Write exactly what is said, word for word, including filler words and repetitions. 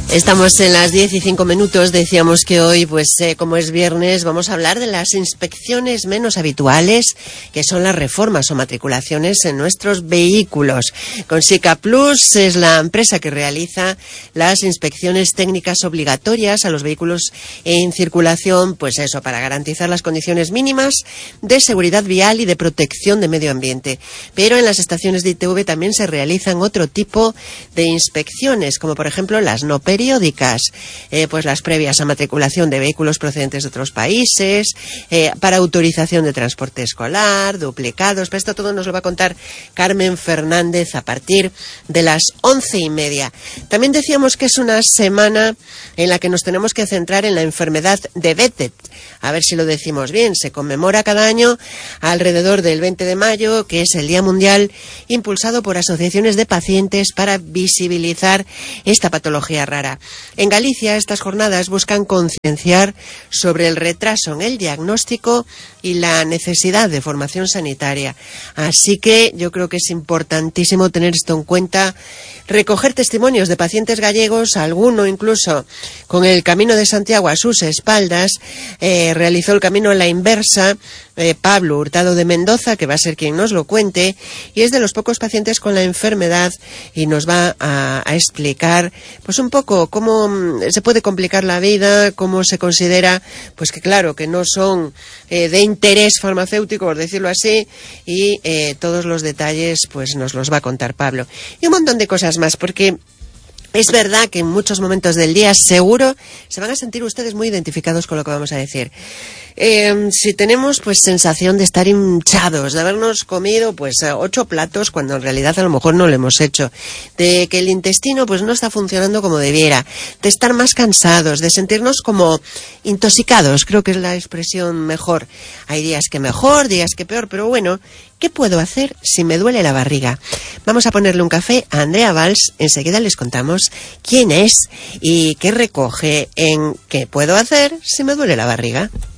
Estamos en las diez y cinco minutos. Decíamos que hoy, pues eh, como es viernes, vamos a hablar de las inspecciones menos habituales, que son las reformas o matriculaciones en nuestros vehículos. Consica Plus es la empresa que realiza las inspecciones técnicas obligatorias a los vehículos en circulación, pues eso, para garantizar las condiciones mínimas de seguridad vial y de protección de medio ambiente. Pero en las estaciones de I T V también se realizan otro tipo de inspecciones, como por ejemplo las no periódicas. periódicas, eh, pues las previas a matriculación de vehículos procedentes de otros países, eh, para autorización de transporte escolar, duplicados. Pero esto todo nos lo va a contar Carmen Fernández a partir de las once y media. También decíamos que es una semana en la que nos tenemos que centrar en la enfermedad de Behçet. A ver si lo decimos bien. Se conmemora cada año alrededor del veinte de mayo, que es el Día Mundial impulsado por asociaciones de pacientes para visibilizar esta patología rara. En Galicia, estas jornadas buscan concienciar sobre el retraso en el diagnóstico y la necesidad de formación sanitaria. Así que yo creo que es importantísimo tener esto en cuenta, recoger testimonios de pacientes gallegos, alguno incluso con el Camino de Santiago a sus espaldas, eh, realizó el camino a la inversa, eh, Pablo Hurtado de Mendoza, que va a ser quien nos lo cuente, y es de los pocos pacientes con la enfermedad y nos va a, a explicar pues un poco cómo se puede complicar la vida, cómo se considera, pues que claro, que no son eh, de interés farmacéutico, por decirlo así, y eh, todos los detalles pues nos los va a contar Pablo. Y un montón de cosas más, porque es verdad que en muchos momentos del día seguro se van a sentir ustedes muy identificados con lo que vamos a decir. Eh, si tenemos pues sensación de estar hinchados, de habernos comido pues ocho platos cuando en realidad a lo mejor no lo hemos hecho, de que el intestino pues no está funcionando como debiera, de estar más cansados, de sentirnos como intoxicados, creo que es la expresión mejor. Hay días que mejor, días que peor, pero bueno, ¿qué puedo hacer si me duele la barriga? Vamos a ponerle un café a Andrea Valls, enseguida les contamos quién es y qué recoge en ¿qué puedo hacer si me duele la barriga?